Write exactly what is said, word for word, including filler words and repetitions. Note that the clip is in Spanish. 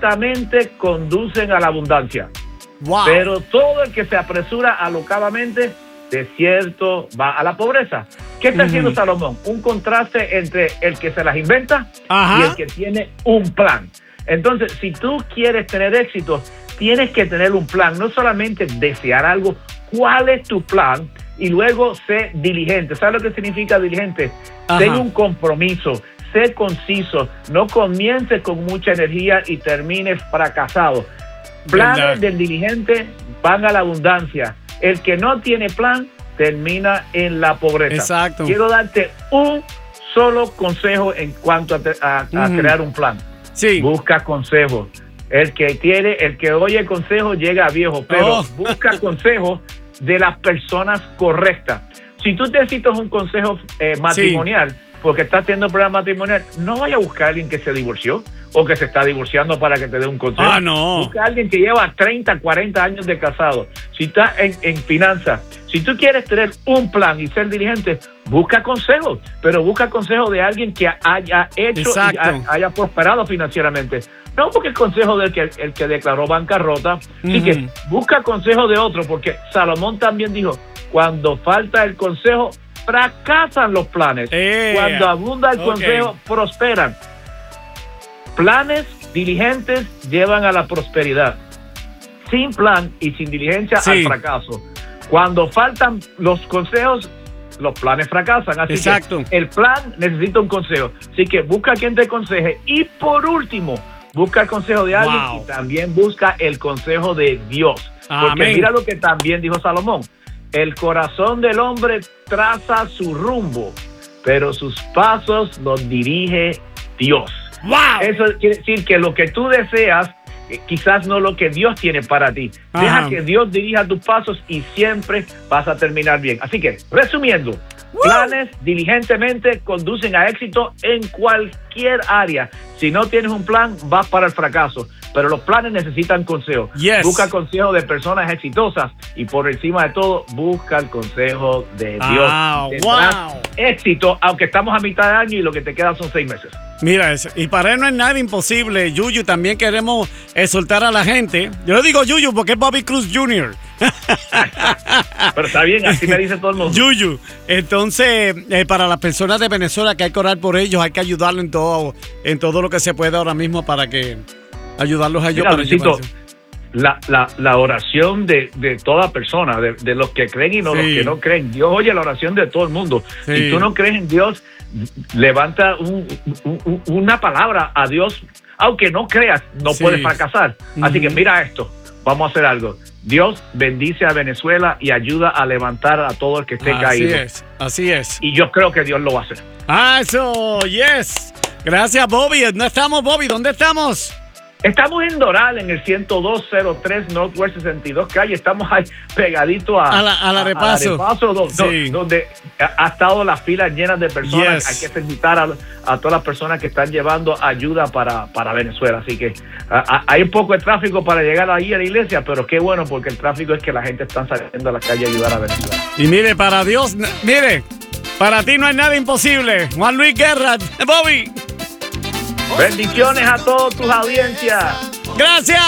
ciertamente conducen a la abundancia. Wow. Pero todo el que se apresura alocadamente, de cierto, va a la pobreza. ¿Qué está uh-huh. haciendo Salomón? Un contraste entre el que se las inventa Ajá. y el que tiene un plan. Entonces, si tú quieres tener éxito, tienes que tener un plan. No solamente desear algo. ¿Cuál es tu plan? Y luego sé diligente. ¿Sabes lo que significa diligente? Ajá. Ten un compromiso. Sé conciso. No comiences con mucha energía y termines fracasado. Planes ¿verdad? Del diligente van a la abundancia. El que no tiene plan termina en la pobreza. Exacto. Quiero darte un solo consejo en cuanto a, te, a, a mm. crear un plan. Sí. Busca consejo. El que tiene, el que oye consejo llega a viejo, pero oh. busca consejo de las personas correctas. Si tú necesitas un consejo eh, matrimonial, sí. porque estás teniendo problemas matrimoniales, no vaya a buscar a alguien que se divorció o que se está divorciando para que te dé un consejo. Ah, no. Busca a alguien que lleva treinta, cuarenta años de casado. Si estás en, en finanzas, si tú quieres tener un plan y ser diligente, busca consejos, pero busca consejos de alguien que haya hecho Exacto. y ha, haya prosperado financieramente. No porque el consejo del que, el que declaró bancarrota, uh-huh. así que busca consejo de otro, porque Salomón también dijo, cuando falta el consejo, fracasan los planes. Eh, cuando abunda el okay. consejo, prosperan. Planes diligentes llevan a la prosperidad. Sin plan y sin diligencia sí. al fracaso. Cuando faltan los consejos, los planes fracasan. Así Exacto. que el plan necesita un consejo. Así que busca a quien te aconseje. Y por último, busca el consejo de alguien wow. y también busca el consejo de Dios. Amén. Porque mira lo que también dijo Salomón. El corazón del hombre traza su rumbo, pero sus pasos los dirige Dios. Wow. Eso quiere decir que lo que tú deseas, eh, quizás no lo que Dios tiene para ti. Ajá. Deja que Dios dirija tus pasos y siempre vas a terminar bien. Así que, resumiendo, uh. planes diligentemente conducen a éxito en cualquier área. Si no tienes un plan, vas para el fracaso. Pero los planes necesitan consejo. Yes. Busca consejo de personas exitosas y por encima de todo, busca el consejo de Dios. Ah, Tendrás wow. éxito, aunque estamos a mitad de año y lo que te queda son seis meses. Mira eso. Y para él no es nada imposible, Yuyu. También queremos exhortar a la gente. Yo le digo Yuyu porque es Bobby Cruz junior Pero está bien, así me dice todo el mundo. Yuyu. Entonces, eh, para las personas de Venezuela que hay que orar por ellos, hay que ayudarlos en todo, en todo lo que se puede ahora mismo para que ayudarlos a ellos. Mira, para Luisito, la, la, la oración de, de toda persona, de, de los que creen y no sí. los que no creen. Dios oye la oración de todo el mundo. Sí. Si tú no crees en Dios, levanta un, un, una palabra a Dios. Aunque no creas, no sí. puedes fracasar. Uh-huh. Así que mira esto, vamos a hacer algo. Dios bendice a Venezuela y ayuda a levantar a todo el que esté así caído. Así es, así es. Y yo creo que Dios lo va a hacer. Ah, eso, yes. Gracias, Bobby. ¿Dónde estamos, Bobby? ¿Dónde estamos? Estamos en Doral, en el ciento dos cero tres Northwest sesenta y dos calle. Estamos ahí pegadito a, a la, a la Repaso, a, a Repaso do, sí. do, donde ha, ha estado las filas llenas de personas. Yes. Hay que felicitar a, a todas las personas que están llevando ayuda para, para Venezuela. Así que a, a, hay un poco de tráfico para llegar ahí a la iglesia, pero qué bueno porque el tráfico es que la gente está saliendo a la calle a ayudar a Venezuela. Y mire, para Dios, mire, para ti no hay nada imposible. Juan Luis Guerra, Bobby. Bendiciones a todas tus audiencias. Gracias.